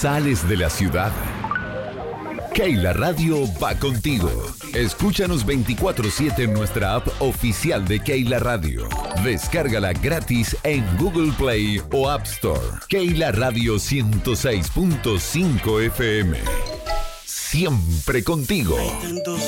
sales de la ciudad. Keila Radio va contigo. Escúchanos 24/7 en nuestra app oficial de Keila Radio. Descárgala gratis en Google Play o App Store. Keila Radio 106.5 FM. Siempre contigo.